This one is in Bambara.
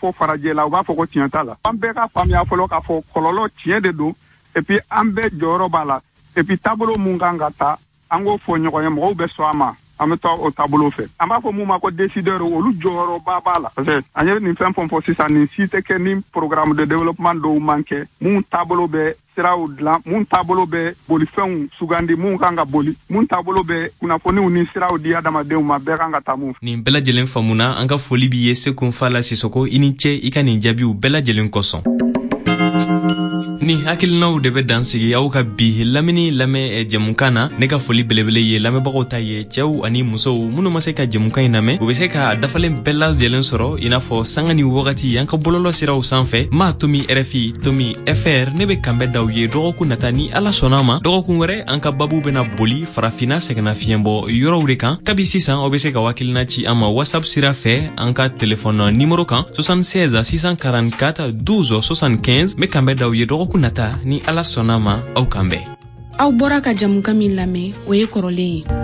fo farajɛ la u b'a fɔ ko tiɲɛ t'a la an bɛɛ ka faamuya fɔlɔ k'a fɔ kɔlɔlɔ tiɲɛ de don et puis an bɛɛ jɔyɔrɔ b'a la et puis taabolo mun kan ka ta an k'o fɔ ɲɔgɔn ye mɔgɔw bɛ sɔn a ma an bɛ taa o taabolo fɛ an b'a fɔ mun ma ko décideur olu jɔyɔrɔba b'a la parce que an ye nin fɛn fɔ sisan nin si tɛ kɛ ni programme de développement dɔw man kɛ mun taabolo bɛ siraw dilan mun taabolo bɛ bolifɛnw sugandi mun kan ka boli mun taabolo bɛ kunnafoniw ni siraw di adamadenw ma bɛɛ kan ka taa mun. nin bɛɛ lajɛlen faamuna an ka foli b'i ye Seku Fala Sisoko i ni ce i ka nin jaabiw bɛɛ lajɛlen kosɔn. ni hakilinaw de bɛ dansigi aw ka bi lamini lamɛ jɛmukan na ne ka foli belebele ye lamɛbagaw ta ye cɛw ani musow minnu ma se ka jɛmukan in lamɛn u bɛ se ka dafalen bɛɛ lajɛlen sɔrɔ i n'a fɔ sanga ni wagati an ka bɔlɔlɔ siraw sanfɛ ma Tomi RFI Tomi FR ne bɛ kanbɛ daw ye dɔgɔkun nata ni ala sɔnna ma dɔgɔkun wɛrɛ an ka babu bɛna boli farafina sɛgɛnna fiɲɛbɔ yɔrɔw de kan kabi sisan aw bɛ se ka hakilina ci an ma WhatsApp sira fɛ an ka telefɔni numéro kan 76 644 12 75 me kanbɛ daw ye dɔgɔkun nata ni ala sɔnna ma aw kanbɛ. Aw bɔra ka jamukan min lamɛn o ye kɔrɔlen ye.